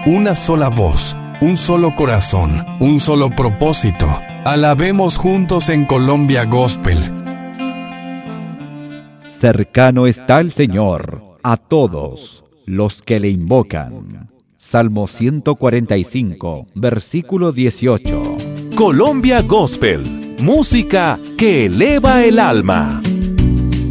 una sola voz, un solo corazón, un solo propósito. Alabemos juntos en Colombia Gospel. Cercano está el Señor a todos los que le invocan. Salmo 145, versículo 18. Colombia Gospel, música que eleva el alma.